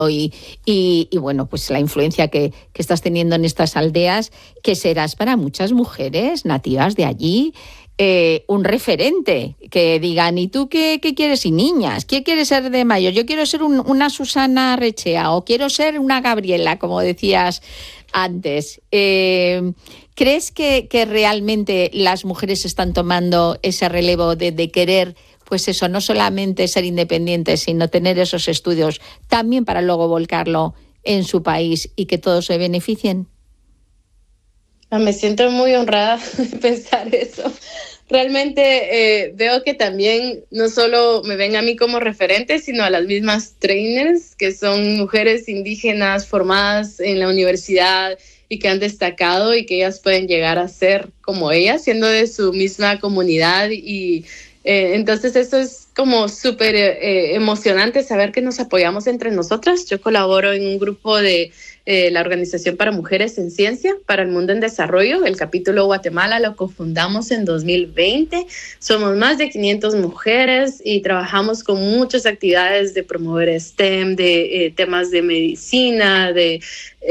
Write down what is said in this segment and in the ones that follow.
y bueno, pues la influencia que estás teniendo en estas aldeas, que serás para muchas mujeres nativas de allí un referente, que digan, ¿y tú qué quieres? Y niñas, ¿qué quieres ser de mayor? Yo quiero ser una Susana Rechea o quiero ser una Gabriela, como decías antes. ¿Crees que realmente las mujeres están tomando ese relevo de querer, pues eso, no solamente ser independientes, sino tener esos estudios también para luego volcarlo en su país y que todos se beneficien? Me siento muy honrada de pensar eso. Realmente veo que también no solo me ven a mí como referente, sino a las mismas trainers, que son mujeres indígenas formadas en la universidad y que han destacado y que ellas pueden llegar a ser como ellas, siendo de su misma comunidad. Y entonces eso es como súper emocionante saber que nos apoyamos entre nosotras. Yo colaboro en un grupo de la Organización para Mujeres en Ciencia para el Mundo en Desarrollo. El capítulo Guatemala lo cofundamos en 2020. Somos más de 500 mujeres y trabajamos con muchas actividades de promover STEM, de temas de medicina, de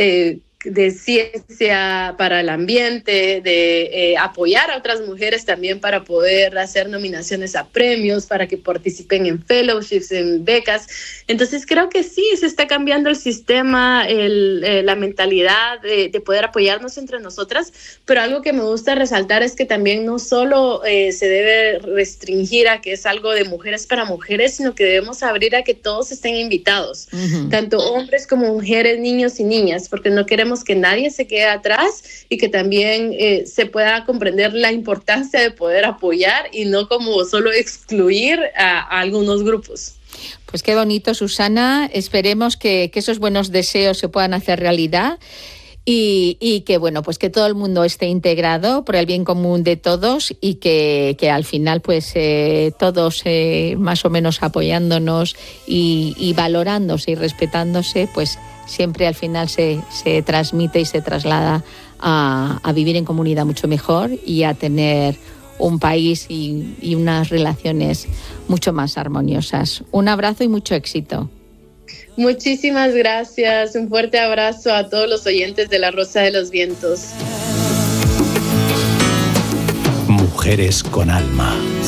ciencia para el ambiente, de apoyar a otras mujeres también para poder hacer nominaciones a premios, para que participen en fellowships, en becas. Entonces creo que sí, se está cambiando el sistema, la mentalidad de poder apoyarnos entre nosotras, pero algo que me gusta resaltar es que también no solo se debe restringir a que es algo de mujeres para mujeres, sino que debemos abrir a que todos estén invitados, tanto hombres como mujeres, niños y niñas, porque no queremos que nadie se quede atrás y que también se pueda comprender la importancia de poder apoyar y no como solo excluir a algunos grupos. Pues qué bonito, Susana. Esperemos que esos buenos deseos se puedan hacer realidad y que, bueno, pues que todo el mundo esté integrado por el bien común de todos y que al final pues todos más o menos apoyándonos y valorándose y respetándose, pues siempre al final se transmite y se traslada a vivir en comunidad mucho mejor y a tener un país y unas relaciones mucho más armoniosas. Un abrazo y mucho éxito. Muchísimas gracias. Un fuerte abrazo a todos los oyentes de La Rosa de los Vientos. Mujeres con alma.